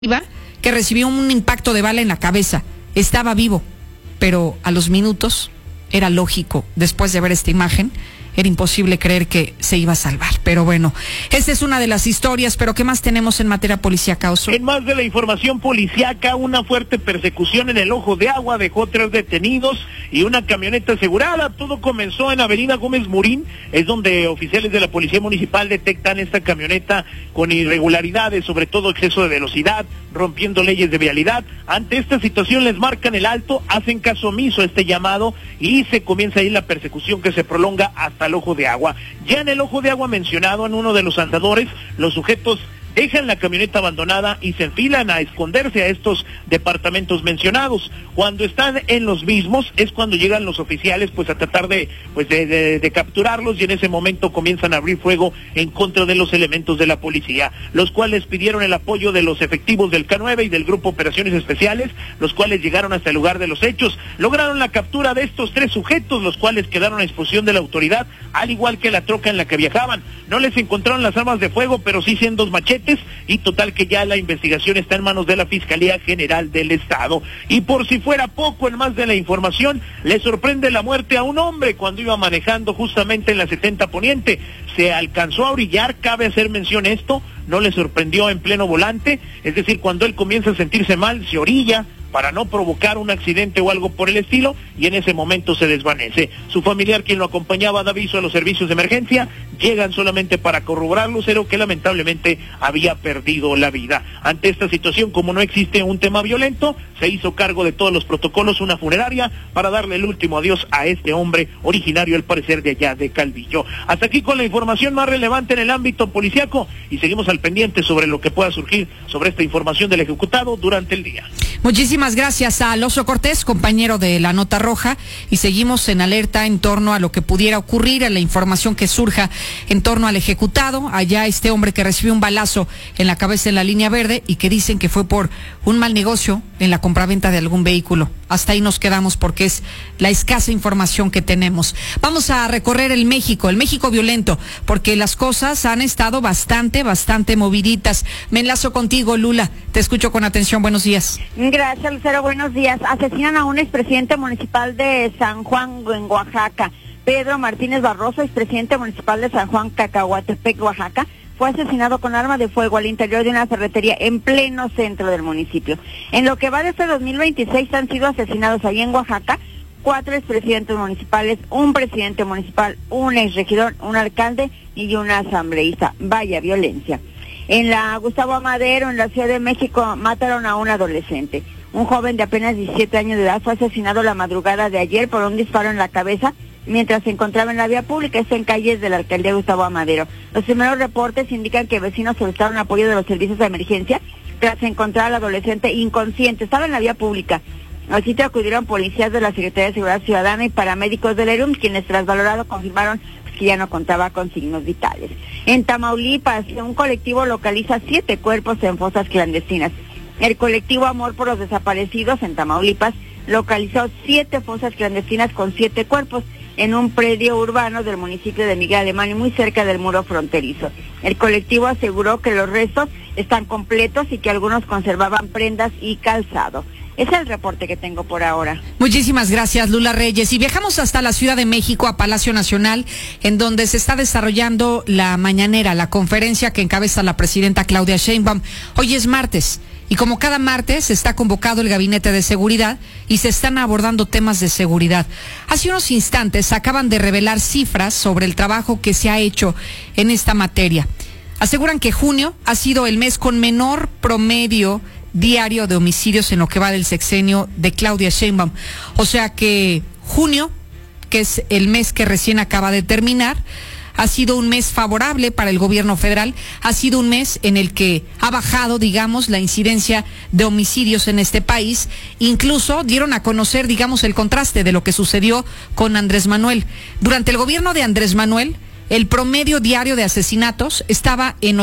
que recibió un impacto de bala en la cabeza. Estaba vivo, pero a los minutos era lógico, después de ver esta imagen, era imposible creer que se iba a salvar. Pero bueno, esta es una de las historias, pero ¿qué más tenemos en materia policíaca, Oso? En más de la información policíaca, una fuerte persecución en el Ojo de Agua dejó 3 detenidos y una camioneta asegurada. Todo comenzó en Avenida Gómez Morín, es donde oficiales de la Policía Municipal detectan esta camioneta con irregularidades, sobre todo exceso de velocidad, rompiendo leyes de vialidad. Ante esta situación les marcan el alto, hacen caso omiso a este llamado y se comienza ahí la persecución que se prolonga hasta el Ojo de Agua. Ya en el Ojo de Agua mencionado, en uno de los andadores, los sujetos dejan la camioneta abandonada y se enfilan a esconderse a estos departamentos mencionados. Cuando están en los mismos es cuando llegan los oficiales pues a tratar de capturarlos, y en ese momento comienzan a abrir fuego en contra de los elementos de la policía, los cuales pidieron el apoyo de los efectivos del K9 y del Grupo Operaciones Especiales, los cuales llegaron hasta el lugar de los hechos. Lograron la captura de estos 3 sujetos, los cuales quedaron a disposición de la autoridad, al igual que la troca en la que viajaban. No les encontraron las armas de fuego, pero sí 2 machetes, y total que ya la investigación está en manos de la Fiscalía General del Estado. Y por si fuera poco, en más de la información, le sorprende la muerte a un hombre cuando iba manejando justamente en la 70 Poniente. Se alcanzó a orillar, cabe hacer mención esto, no le sorprendió en pleno volante, es decir, cuando él comienza a sentirse mal, se orilla para no provocar un accidente o algo por el estilo, y en ese momento se desvanece. Su familiar, quien lo acompañaba, da aviso a los servicios de emergencia, llegan solamente para corroborarlo, pero que lamentablemente había perdido la vida. Ante esta situación, como no existe un tema violento, se hizo cargo de todos los protocolos una funeraria para darle el último adiós a este hombre originario, al parecer, de allá de Calvillo. Hasta aquí con la información más relevante en el ámbito policiaco, y seguimos al pendiente sobre lo que pueda surgir sobre esta información del ejecutado durante el día. Muchísimas gracias a Oso Cortés, compañero de La Nota Roja, y seguimos en alerta en torno a lo que pudiera ocurrir, a la información que surja en torno al ejecutado. Allá este hombre que recibió un balazo en la cabeza en la línea verde y que dicen que fue por un mal negocio en la compraventa de algún vehículo. Hasta ahí nos quedamos porque es la escasa información que tenemos. Vamos a recorrer el México violento, porque las cosas han estado bastante moviditas. Me enlazo contigo, Lula. Te escucho con atención. Buenos días. Gracias, Lucero. Buenos días. Asesinan a un expresidente municipal de San Juan, en Oaxaca. Pedro Martínez Barroso, expresidente municipal de San Juan, Cacahuatepec, Oaxaca, fue asesinado con arma de fuego al interior de una ferretería en pleno centro del municipio. En lo que va de este 2026 han sido asesinados allí en Oaxaca 4 expresidentes municipales, un presidente municipal, un exregidor, un alcalde y un asambleísta. Vaya violencia. En la Gustavo Amadero, en la Ciudad de México, mataron a un adolescente. Un joven de apenas 17 años de edad fue asesinado la madrugada de ayer por un disparo en la cabeza mientras se encontraba en la vía pública, está en calles de la alcaldía Gustavo Amadero. Los primeros reportes indican que vecinos solicitaron apoyo de los servicios de emergencia tras encontrar al adolescente inconsciente. Estaba en la vía pública. Al sitio acudieron policías de la Secretaría de Seguridad Ciudadana y paramédicos del ERUM, quienes tras valorado confirmaron que ya no contaba con signos vitales. En Tamaulipas, un colectivo localiza 7 cuerpos en fosas clandestinas. El colectivo Amor por los Desaparecidos en Tamaulipas localizó 7 fosas clandestinas con 7 cuerpos en un predio urbano del municipio de Miguel Alemán y muy cerca del muro fronterizo. El colectivo aseguró que los restos están completos y que algunos conservaban prendas y calzado. Ese es el reporte que tengo por ahora. Muchísimas gracias, Lula Reyes. Y viajamos hasta la Ciudad de México, a Palacio Nacional, en donde se está desarrollando la mañanera, la conferencia que encabeza la presidenta Claudia Sheinbaum. Hoy es martes, y como cada martes está convocado el Gabinete de Seguridad y se están abordando temas de seguridad. Hace unos instantes acaban de revelar cifras sobre el trabajo que se ha hecho en esta materia. Aseguran que junio ha sido el mes con menor promedio diario de homicidios en lo que va del sexenio de Claudia Sheinbaum. O sea que junio, que es el mes que recién acaba de terminar, ha sido un mes favorable para el gobierno federal, ha sido un mes en el que ha bajado, digamos, la incidencia de homicidios en este país. Incluso dieron a conocer, digamos, el contraste de lo que sucedió con Andrés Manuel. Durante el gobierno de Andrés Manuel, el promedio diario de asesinatos estaba en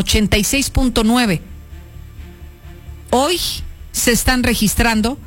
86.9. Hoy se están registrando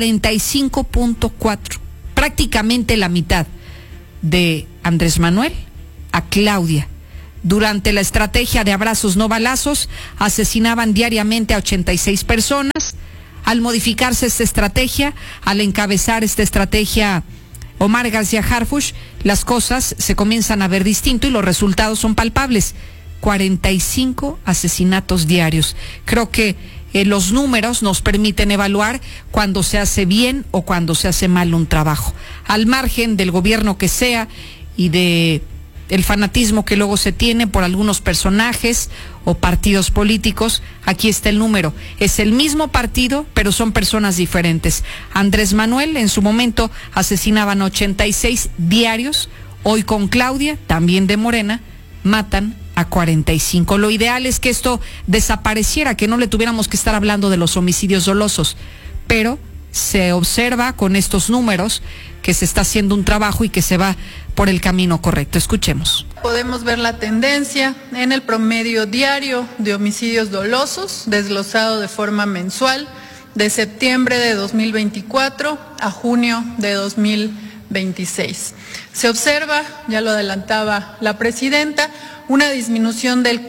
45.4, prácticamente la mitad de Andrés Manuel a Claudia. Durante la estrategia de abrazos no balazos, asesinaban diariamente a 86 personas. Al modificarse esta estrategia, al encabezar esta estrategia Omar García Harfuch, las cosas se comienzan a ver distinto y los resultados son palpables. 45 asesinatos diarios. Creo que los números nos permiten evaluar cuando se hace bien o cuando se hace mal un trabajo. Al margen del gobierno que sea y de el fanatismo que luego se tiene por algunos personajes o partidos políticos, aquí está el número. Es el mismo partido, pero son personas diferentes. Andrés Manuel en su momento asesinaban 86 diarios. Hoy con Claudia, también de Morena, matan a 45. Lo ideal es que esto desapareciera, que no le tuviéramos que estar hablando de los homicidios dolosos, pero se observa con estos números que se está haciendo un trabajo y que se va por el camino correcto. Escuchemos. Podemos ver la tendencia en el promedio diario de homicidios dolosos, desglosado de forma mensual, de septiembre de 2024 a junio de 2026. Se observa, ya lo adelantaba la presidenta, una disminución del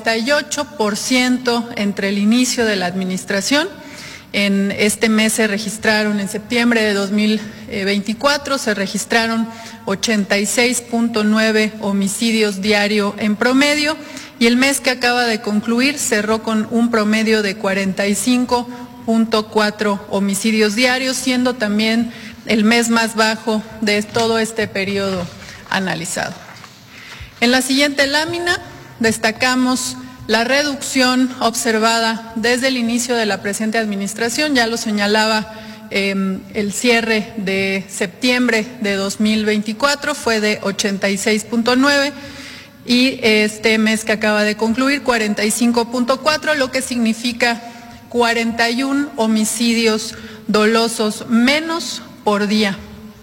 48% entre el inicio de la administración. En este mes se registraron, en septiembre de 2024, se registraron 86.9 homicidios diario en promedio, y el mes que acaba de concluir cerró con un promedio de 45.4 homicidios diarios, siendo también el mes más bajo de todo este periodo analizado. En la siguiente lámina destacamos la reducción observada desde el inicio de la presente administración. Ya lo señalaba, el cierre de septiembre de 2024 fue de 86.9 y este mes que acaba de concluir 45.4, lo que significa 41 homicidios dolosos menos por día.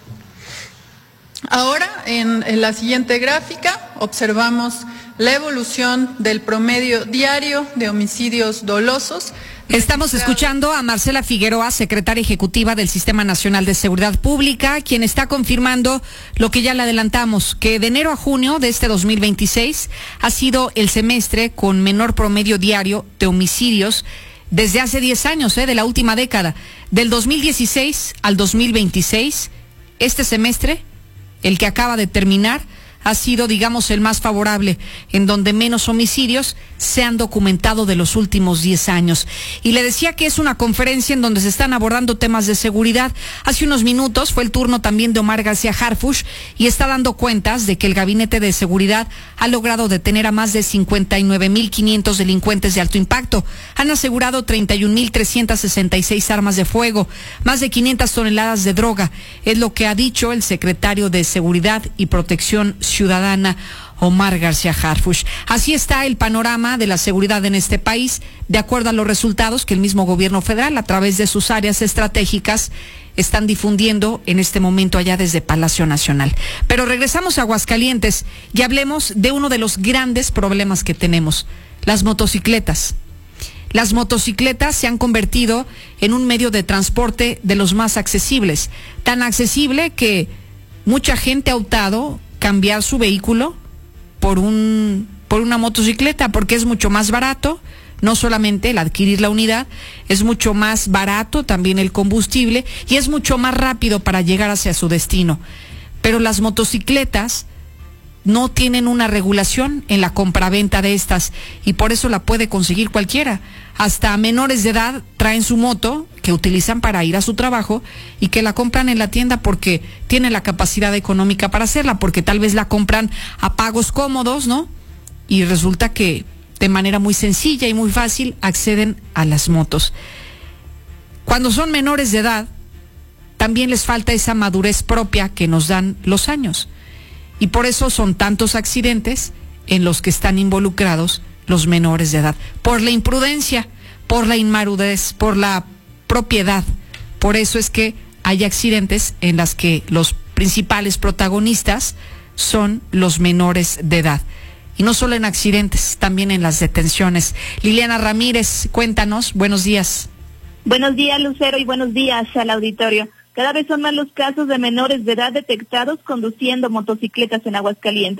Ahora, en la siguiente gráfica, observamos la evolución del promedio diario de homicidios dolosos. Estamos escuchando a Marcela Figueroa, secretaria ejecutiva del Sistema Nacional de Seguridad Pública, quien está confirmando lo que ya le adelantamos, que de enero a junio de este 2026 ha sido el semestre con menor promedio diario de homicidios desde hace 10 años, de la última década. Del 2016 al 2026, este semestre, el que acaba de terminar, ha sido, digamos, el más favorable, en donde menos homicidios se han documentado de los últimos 10 años. Y le decía que es una conferencia en donde se están abordando temas de seguridad. Hace unos minutos fue el turno también de Omar García Harfuch y está dando cuentas de que el Gabinete de Seguridad ha logrado detener a más de 59.500 delincuentes de alto impacto. Han asegurado 31.366 armas de fuego, más de 500 toneladas de droga. Es lo que ha dicho el secretario de Seguridad y Protección Ciudadana, Omar García Harfuch. Así está el panorama de la seguridad en este país, de acuerdo a los resultados que el mismo gobierno federal, a través de sus áreas estratégicas, están difundiendo en este momento allá desde Palacio Nacional. Pero regresamos a Aguascalientes y hablemos de uno de los grandes problemas que tenemos: las motocicletas. Las motocicletas se han convertido en un medio de transporte de los más accesibles, tan accesible que mucha gente ha optado cambiar su vehículo por una motocicleta, porque es mucho más barato. No solamente el adquirir la unidad, es mucho más barato también el combustible y es mucho más rápido para llegar hacia su destino. Pero las motocicletas no tienen una regulación en la compraventa de estas y por eso la puede conseguir cualquiera. Hasta menores de edad traen su moto que utilizan para ir a su trabajo y que la compran en la tienda porque tienen la capacidad económica para hacerla, porque tal vez la compran a pagos cómodos, ¿no? Y resulta que de manera muy sencilla y muy fácil acceden a las motos. Cuando son menores de edad, también les falta esa madurez propia que nos dan los años. Y por eso son tantos accidentes en los que están involucrados los menores de edad. Por la imprudencia, por la inmadurez, por la propiedad. Por eso es que hay accidentes en las que los principales protagonistas son los menores de edad. Y no solo en accidentes, también en las detenciones. Liliana Ramírez, cuéntanos, buenos días. Buenos días, Lucero, y buenos días al auditorio. Cada vez son más los casos de menores de edad detectados conduciendo motocicletas en Aguascalientes.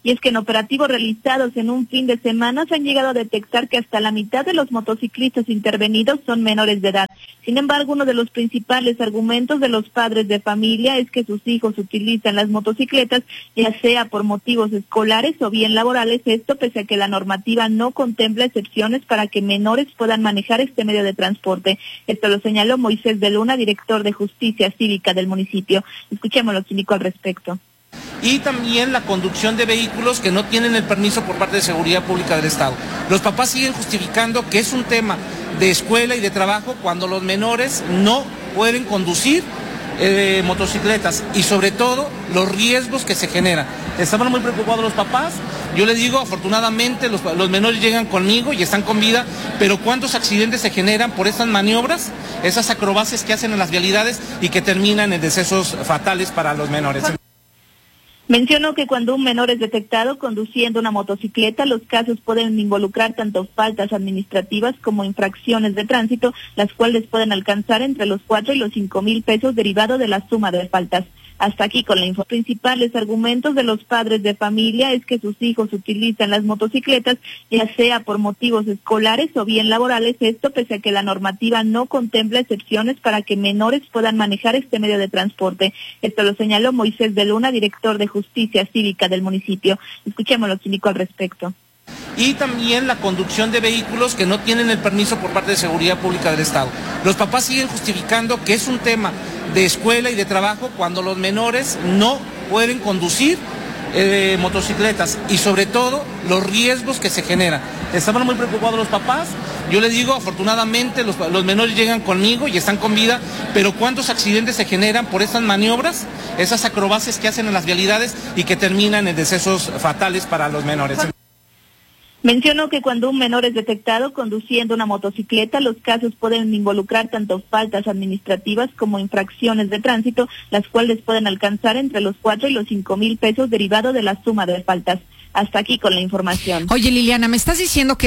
Y es que en operativos realizados en un fin de semana se han llegado a detectar que hasta la mitad de los motociclistas intervenidos son menores de edad. Sin embargo, uno de los principales argumentos de los padres de familia es que sus hijos utilizan las motocicletas, ya sea por motivos escolares o bien laborales, esto pese a que la normativa no contempla excepciones para que menores puedan manejar este medio de transporte. Esto lo señaló Moisés de Luna, director de Justicia Cívica del municipio. Escuchemos lo que indicó al respecto. Y también la conducción de vehículos que no tienen el permiso por parte de Seguridad Pública del Estado. Los papás siguen justificando que es un tema de escuela y de trabajo cuando los menores no pueden conducir motocicletas y sobre todo los riesgos que se generan. Estaban muy preocupados los papás. Yo les digo, afortunadamente los menores llegan conmigo y están con vida, pero ¿cuántos accidentes se generan por estas maniobras, esas acrobacias que hacen en las vialidades y que terminan en decesos fatales para los menores? Mencionó que cuando un menor es detectado conduciendo una motocicleta, los casos pueden involucrar tanto faltas administrativas como infracciones de tránsito, las cuales pueden alcanzar entre los 4 y los 5,000 pesos derivado de la suma de faltas. Hasta aquí con la info. Principales argumentos de los padres de familia es que sus hijos utilizan las motocicletas, ya sea por motivos escolares o bien laborales, esto pese a que la normativa no contempla excepciones para que menores puedan manejar este medio de transporte. Esto lo señaló Moisés de Luna, director de Justicia Cívica del municipio. Escuchemos lo que indicó al respecto. Y también la conducción de vehículos que no tienen el permiso por parte de Seguridad Pública del Estado. Los papás siguen justificando que es un tema de escuela y de trabajo cuando los menores no pueden conducir motocicletas y sobre todo los riesgos que se generan. Estaban muy preocupados los papás. Yo les digo, afortunadamente los menores llegan conmigo y están con vida, pero ¿cuántos accidentes se generan por estas maniobras, esas acrobacias que hacen en las vialidades y que terminan en decesos fatales para los menores? Mencionó que cuando un menor es detectado conduciendo una motocicleta, los casos pueden involucrar tanto faltas administrativas como infracciones de tránsito, las cuales pueden alcanzar entre los 4 y los 5,000 pesos derivado de la suma de faltas. Hasta aquí con la información. Oye, Liliana, me estás diciendo que